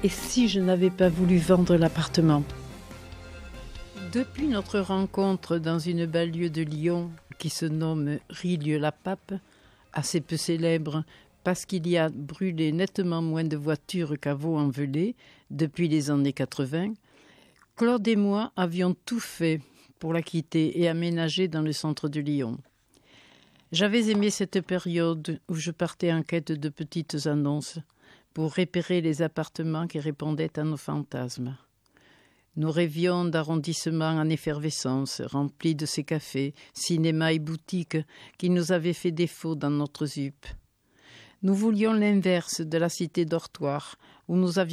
Et si je n'avais pas voulu vendre l'appartement? Depuis notre rencontre dans une banlieue de Lyon qui se nomme Rieux-la-Pape, assez peu célèbre parce qu'il y a brûlé nettement moins de voitures qu'à Vaux-en-Velay depuis les années 80, Claude et moi avions tout fait pour la quitter et aménager dans le centre de Lyon. J'avais aimé cette période où je partais en quête de petites annonces pour repérer les appartements qui répondaient à nos fantasmes. Nous rêvions d'arrondissements en effervescence, remplis de ces cafés, cinémas et boutiques qui nous avaient fait défaut dans notre ZUP. Nous voulions l'inverse de la cité dortoir, où nous avions